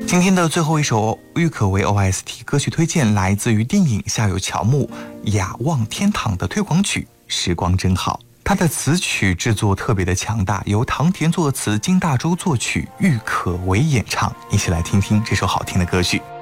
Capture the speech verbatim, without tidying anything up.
今天的最后一首郁可唯 O S T 歌曲推荐来自于电影《夏有乔木》雅望天堂的推广曲《时光真好》，它的词曲制作特别的强大，由唐田作词，金大洲作曲，郁可唯演唱。一起来听听这首好听的歌曲。